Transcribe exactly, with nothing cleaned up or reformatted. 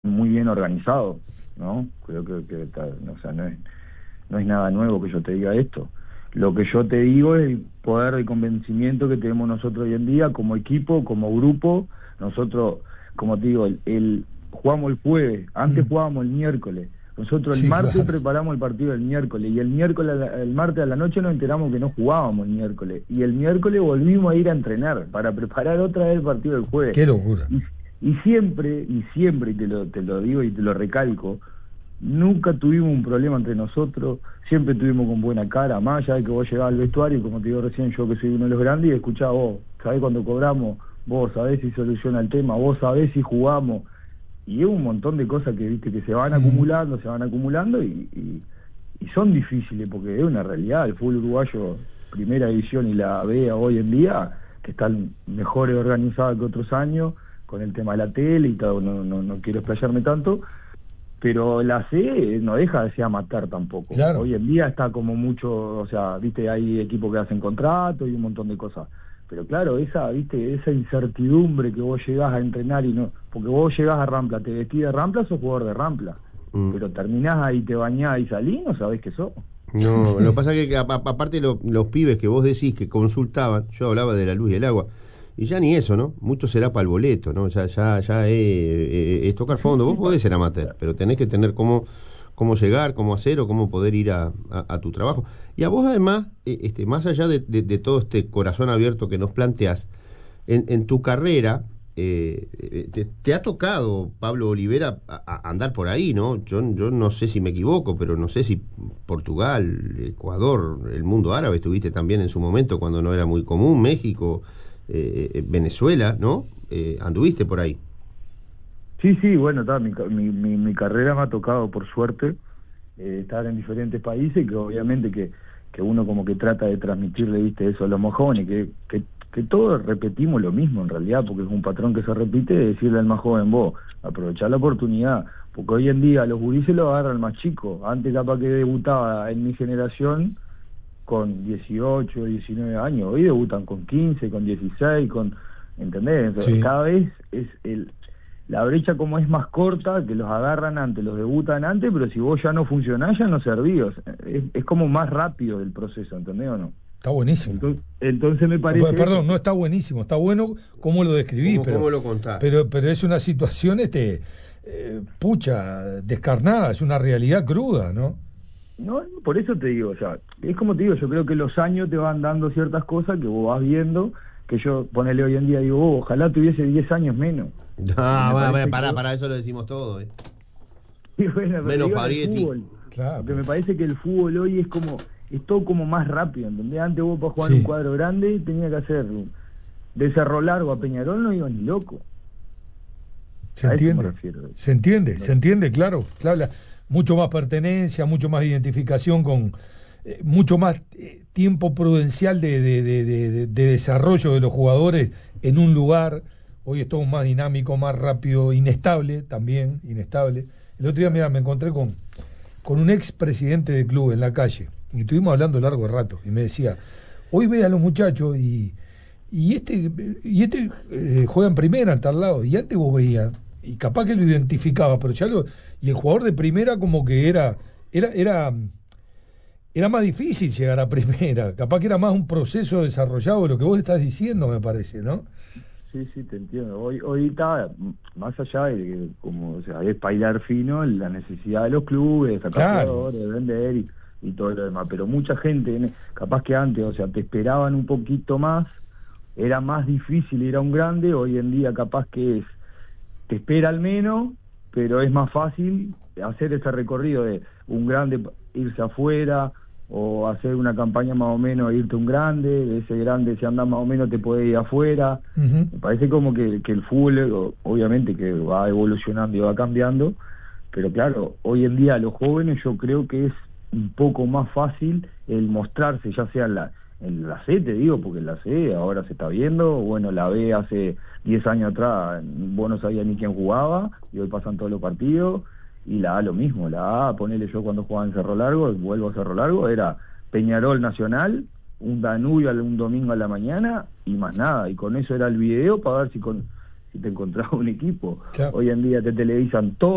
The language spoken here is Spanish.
muy bien organizado, ¿no? Creo que, que está- o sea, no es, no es nada nuevo que yo te diga esto. Lo que yo te digo es el poder de convencimiento que tenemos nosotros hoy en día como equipo, como grupo. Nosotros, como te digo, el, el- jugamos el jueves, antes Mm, jugábamos el miércoles. Nosotros el sí, martes claro. preparamos el partido del miércoles y el miércoles, a la- el martes a la noche nos enteramos que no jugábamos el miércoles y el miércoles volvimos a ir a entrenar para preparar otra vez el partido del jueves. Qué locura. Y, y siempre, y siempre, y te lo, te lo digo y te lo recalco, nunca tuvimos un problema entre nosotros, siempre tuvimos con buena cara, más allá de que vos llegabas al vestuario, y como te digo recién, yo que soy uno de los grandes, y escuchaba vos, sabés cuando cobramos, vos sabés si soluciona el tema, vos sabés si jugamos, y es un montón de cosas que viste que se van Mm, acumulando, se van acumulando, y, y, y son difíciles, porque es una realidad, el fútbol uruguayo, primera división y la B hoy en día, que están mejor organizadas que otros años, con el tema de la tele y todo, no, no, no quiero explayarme tanto, pero la C no deja de ser amateur tampoco. claro. Hoy en día está como mucho, o sea, viste, hay equipos que hacen contrato y un montón de cosas. Pero claro, esa, viste, esa incertidumbre que vos llegás a entrenar y no, porque vos llegás a Rampla, te vestís de Rampla, sos jugador de Rampla. Mm. Pero terminás ahí, te bañás y salís, no sabés qué sos. No, lo que pasa es que a- a- aparte lo- los pibes que vos decís que consultaban, yo hablaba de la luz y el agua, y ya ni eso, ¿no? Mucho será para el boleto, ¿no? Ya, ya, ya es, eh, es tocar Sí, fondo. sí, Vos pa- podés ser amateur, pero tenés que tener cómo, cómo llegar, cómo hacer o cómo poder ir a, a- a tu trabajo. Y a vos además, eh, este, más allá de, de- de todo este corazón abierto que nos planteás, en, en tu carrera, eh, eh, te, te ha tocado, Pablo Olivera, a- a andar por ahí, ¿no? Yo, yo no sé si me equivoco, pero no sé si Portugal, Ecuador, el mundo árabe, estuviste también en su momento cuando no era muy común, México, eh, eh, Venezuela, ¿no? Eh, anduviste por ahí. sí, sí, bueno, ta, mi, ca- mi, mi, mi carrera me ha tocado, por suerte, eh, estar en diferentes países, que obviamente que, que uno como que trata de transmitirle, viste, eso a los más jóvenes, que, que, que todos repetimos lo mismo en realidad, porque es un patrón que se repite, de decirle al más joven, vos, aprovechar la oportunidad, porque hoy en día los gurises lo agarran más chicos, antes capaz que debutaba en mi generación con dieciocho, diecinueve años, hoy debutan con quince, con dieciséis, con, ¿entendés? Entonces, Sí. cada vez es el la brecha como es más corta, que los agarran antes, los debutan antes, pero si vos ya no funcionás, ya no servís. O sea, es, es como más rápido el proceso, ¿entendés o no? Está buenísimo. Entonces, entonces me Eh, pe- parece eso, Perdón, no que está buenísimo. Está bueno cómo lo describís, ¿Cómo, pero, cómo lo contás? pero, pero es una situación, este, eh, pucha, descarnada, es una realidad cruda, ¿no? no, no, por eso te digo, o sea, es como te digo, yo creo que los años te van dando ciertas cosas que vos vas viendo, que yo, ponele hoy en día, digo, oh, ojalá tuviese diez años menos, porque Ah, me bueno, bueno, parece para, que, para eso lo decimos todo, ¿eh? y bueno, pero Menos digo en el Parietti. fútbol, Claro, porque me pero- parece que el fútbol hoy es como, es todo como más rápido, ¿entendés? Antes vos para jugar un sí, cuadro grande tenías que hacer de Cerro Largo a Peñarol, no ibas ni loco, se a eso me entiende. refiero. Se entiende, No, se entiende, claro. Claro, la- mucho más pertenencia, mucho más identificación con, eh, mucho más eh, tiempo prudencial de, de, de, de- de desarrollo de los jugadores en un lugar. Hoy es todo más dinámico, más rápido, inestable también, inestable. El otro día, mira, me encontré con, con un ex presidente de club en la calle y estuvimos hablando largo rato y me decía, hoy ve a los muchachos y, y este, y este eh, juega en primera en tal lado y antes vos veías y capaz que lo identificaba, pero ya lo, y el jugador de primera como que era, era, era era más difícil llegar a primera, capaz que era más un proceso desarrollado de lo que vos estás diciendo, me parece, ¿no? sí, sí, te entiendo. Hoy, hoy está, m- más allá de que, como, o sea, es bailar fino la necesidad de los clubes, de sacar Claro, jugadores, de vender y, y todo lo demás. Pero mucha gente, en- capaz que antes, o sea, te esperaban un poquito más, era más difícil ir a un grande, hoy en día capaz que es, te espera al menos, pero es más fácil hacer ese recorrido de un grande irse afuera o hacer una campaña más o menos, irte a un grande, de ese grande si andas más o menos te puede ir afuera. ujú, Me parece como que, que el fútbol, o- obviamente que va evolucionando y va cambiando, pero claro, hoy en día a los jóvenes yo creo que es un poco más fácil el mostrarse, ya sea en la, en la C, te digo, porque en la C ahora se está viendo, bueno, la B hace diez años atrás vos no sabías ni quién jugaba, y hoy pasan todos los partidos, y la A lo mismo, la A, ponele yo cuando jugaba en Cerro Largo, vuelvo a Cerro Largo, era Peñarol Nacional, un Danubio un domingo a la mañana, y más nada, y con eso era el video para ver si con si te encontraba un equipo. claro. Hoy en día te televisan todo.